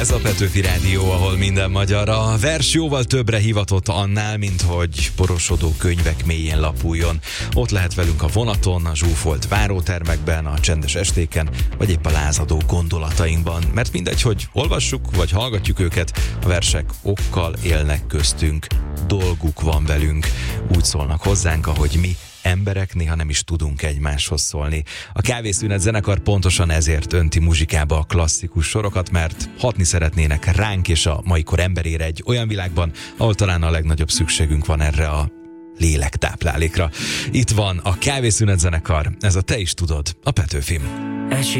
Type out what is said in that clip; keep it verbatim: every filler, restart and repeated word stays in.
Ez a Petőfi Rádió, ahol minden magyar. A vers jóval többre hivatott annál, mint hogy porosodó könyvek mélyén lapuljon. Ott lehet velünk a vonaton, a zsúfolt várótermekben, a csendes estéken, vagy épp a lázadó gondolatainkban. Mert mindegy, hogy olvassuk, vagy hallgatjuk őket, a versek okkal élnek köztünk. Dolguk van velünk. Úgy szólnak hozzánk, ahogy mi emberek néha nem is tudunk egymáshoz szólni. A Kávészünet zenekar pontosan ezért önti muzsikába a klasszikus sorokat, mert hatni szeretnének ránk és a mai kor emberére egy olyan világban, ahol talán a legnagyobb szükségünk van erre a lélektáplálékra. Itt van a Kávészünet zenekar, ez a Te is tudod, a Petőfim.